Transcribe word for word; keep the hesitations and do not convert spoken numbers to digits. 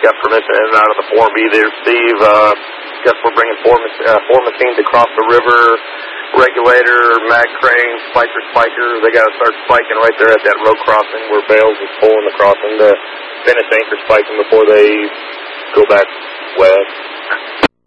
got permission in and out of the four B there, Steve. Uh, guess we're bringing four, uh, four machines across the river. Regulator, mag crane, spiker, spiker. They got to start spiking right there at that road crossing where Bales is pulling the crossing to finish anchor spiking before they go back west.